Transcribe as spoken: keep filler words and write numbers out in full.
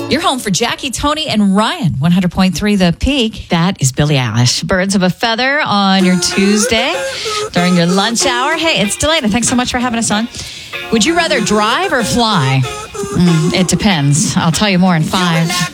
You're home for Jackie, Tony, and Ryan. one hundred point three The Peak. That is Billie Eilish. Birds of a Feather on your Tuesday during your lunch hour. Hey, it's Delana. Thanks so much for having us on. Would you rather drive or fly? Mm, it depends. I'll tell you more in five.